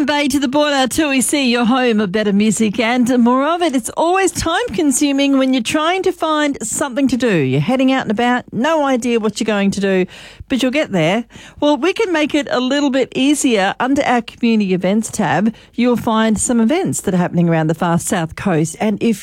Bay to the border till we see your home of better music and more of it. It's always time consuming when you're trying to find something to do. You're heading out and about, no idea what you're going to do, but you'll get there. Well, we can make it a little bit easier. Under our community events tab, you'll find some events that are happening around the far south coast. And if